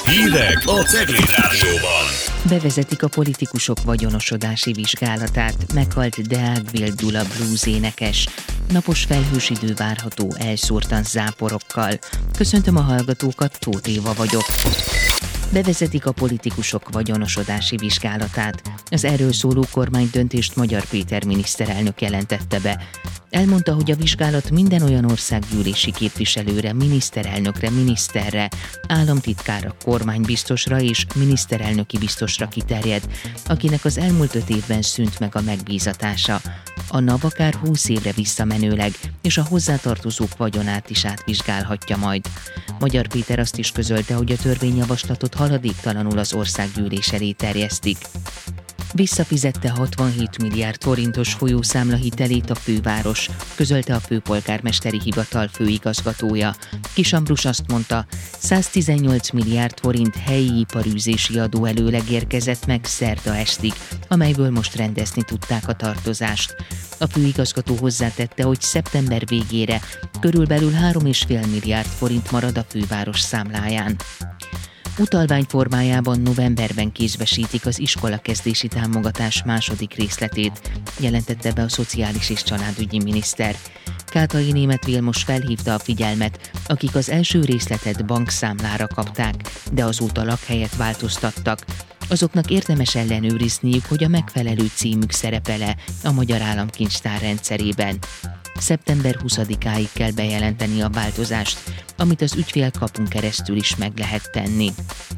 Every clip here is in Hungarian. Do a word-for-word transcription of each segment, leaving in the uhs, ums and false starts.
Hírek a Cegléd Rádióban. Bevezetik a politikusok vagyonosodási vizsgálatát. Meghalt Deák Gyula blues énekes. Napos felhős idő várható elszórtan záporokkal. Köszöntöm a hallgatókat, Tóth Éva vagyok. Bevezetik a politikusok vagyonosodási vizsgálatát. Az erről szóló kormánydöntést Magyar Péter miniszterelnök jelentette be. Elmondta, hogy a vizsgálat minden olyan országgyűlési képviselőre, miniszterelnökre, miniszterre, államtitkára, kormánybiztosra és miniszterelnöki biztosra kiterjed, akinek az elmúlt öt évben szűnt meg a megbízatása. A NAV akár húsz évre visszamenőleg, és a hozzátartozók vagyonát is átvizsgálhatja majd. Magyar Péter azt is közölte, hogy a törvényjavaslatot haladéktalanul az országgyűlés elé terjesztik. Visszafizette hatvanhét milliárd forintos folyószámla hitelét a főváros, közölte a főpolgármesteri hivatal főigazgatója. Kiss Ambrus azt mondta, száztizennyolc milliárd forint helyi iparűzési adó előleg érkezett meg szerda estig, amelyből most rendezni tudták a tartozást. A főigazgató hozzátette, hogy szeptember végére körülbelül három egész öt milliárd forint marad a főváros számláján. Utalvány formájában novemberben kézbesítik az iskolakezdési támogatás második részletét, jelentette be a szociális és családügyi miniszter. Kátai Németh Vilmos felhívta a figyelmet, akik az első részletet bankszámlára kapták, de azóta lakhelyet változtattak. Azoknak érdemes ellenőrizniük, hogy a megfelelő címük szerepel-e a Magyar Államkincstár rendszerében. szeptember huszadikáig kell bejelenteni a változást, amit az ügyfélkapun keresztül is meg lehet tenni.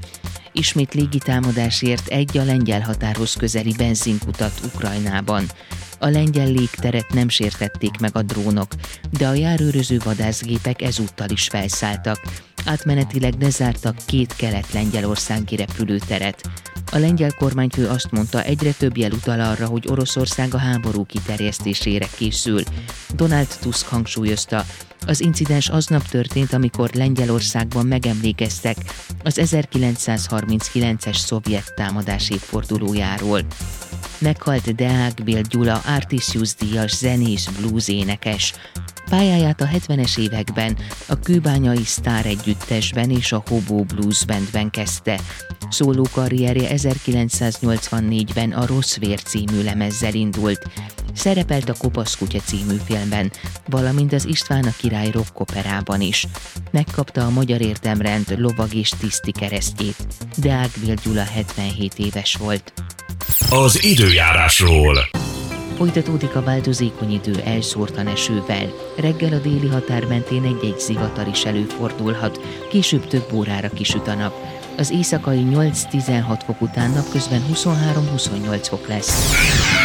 Ismét légitámadásért egy a lengyel határhoz közeli benzinkutat Ukrajnában. A lengyel légteret nem sértették meg a drónok, de a járőröző vadászgépek ezúttal is felszálltak. Átmenetileg lezártak két kelet-lengyelországi repülőteret. A lengyel kormányfő azt mondta, egyre több jel utal arra, hogy Oroszország a háború kiterjesztésére készül. Donald Tusk hangsúlyozta, az incidens aznap történt, amikor Lengyelországban megemlékeztek az ezerkilencszázharminckilences szovjet támadás évfordulójáról. Meghalt Deák Gyula Artisius-díjas zenész blues énekes. Pályáját a hetvenes években a kőbányai Sztár együttesben és a Hobo Blues Bandben kezdte. Szóló karrierje ezerkilencszáznyolcvannégyben a Rossz vér című lemezzel indult. Szerepelt a Kopasz kutya című filmben, valamint az István a király rockoperában is. Megkapta a Magyar Érdemrend lovag és tiszti keresztjét. Deák Gyula hetvenhét éves volt. Az időjárásról. Folytatódik a változékony idő elszórtan esővel. Reggel a déli határ mentén egy-egy zivatar is előfordulhat, később több órára kisüt a nap. Az éjszakai nyolc-tizenhat fok után napközben huszonhárom-huszonnyolc fok lesz.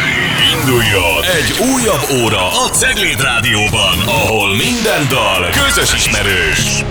Induljon egy újabb óra a Cegléd Rádióban, ahol minden dal közös ismerős.